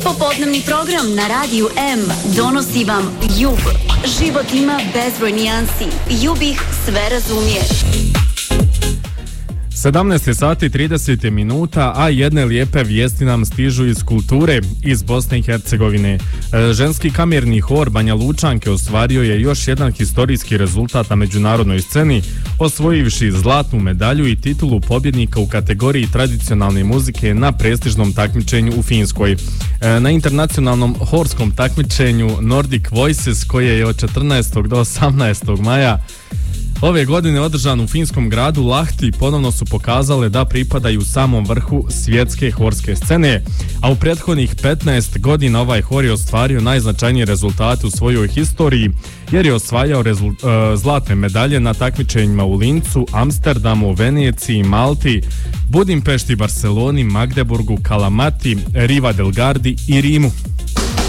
Popodnevni program na Radiju M donosi vam Jub. Život ima bezbroj nijansi. Jub ih sve razumije. 17 sati 30 minuta, a jedne lijepe vijesti nam stižu iz kulture iz Bosne i Hercegovine. Ženski kamerni hor Banja Lučanke ostvario je još jedan historijski rezultat na međunarodnoj sceni, osvojivši zlatnu medalju i titulu pobjednika u kategoriji tradicionalne muzike na prestižnom takmičenju u Finskoj. Na internacionalnom horskom takmičenju Nordic Voices, koje je od 14. do 18. maja ove godine održan u finskom gradu Lahti, ponovno su pokazale da pripadaju samom vrhu svjetske horske scene, a u prethodnih 15 godina ovaj hor je ostvario najznačajnije rezultate u svojoj historiji, jer je osvajao zlatne medalje na takmičenjima u Lincu, Amsterdamu, Veneciji, Malti, Budimpešti, Barceloni, Magdeburgu, Kalamati, Riva del Gardi i Rimu.